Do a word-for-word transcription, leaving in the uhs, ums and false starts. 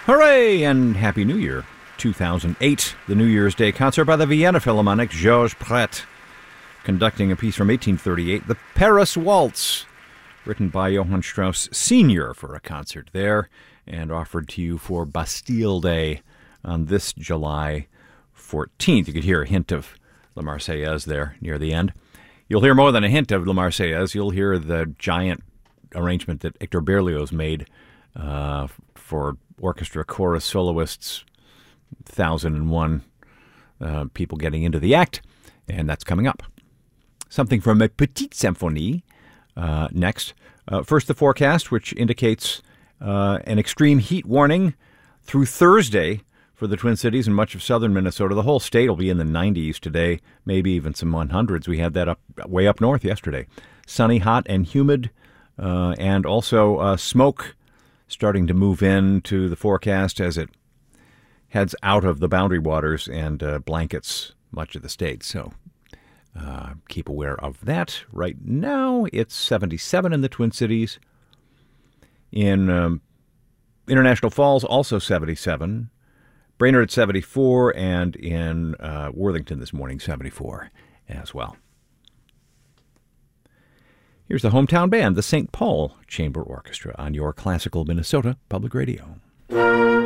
Hooray and Happy New Year. two thousand eight, the New Year's Day concert by the Vienna Philharmonic, Georges Pret, conducting a piece from eighteen thirty-eight, the Paris Waltz, written by Johann Strauss Senior for a concert there, and offered to you for Bastille Day on this July fourteenth. You could hear a hint of La Marseillaise there near the end. You'll hear more than a hint of La Marseillaise. You'll hear the giant arrangement that Hector Berlioz made uh, for orchestra, chorus, soloists, one thousand one uh, people getting into the act, and that's coming up. Something from a Petite Symphonie uh, next. Uh, first, the forecast, which indicates uh, an extreme heat warning through Thursday for the Twin Cities and much of southern Minnesota. The whole state will be in the nineties today, maybe even some hundreds. We had that up way up north yesterday. Sunny, hot, and humid, uh, and also uh, smoke starting to move into the forecast as it heads out of the boundary waters and uh, blankets much of the state. So uh, keep aware of that. Right now, it's seventy-seven in the Twin Cities. In um, International Falls, also seventy-seven. Brainerd at seventy-four, and in uh, Worthington this morning, seventy-four as well. Here's the hometown band, the Saint Paul Chamber Orchestra, on your Classical Minnesota Public Radio.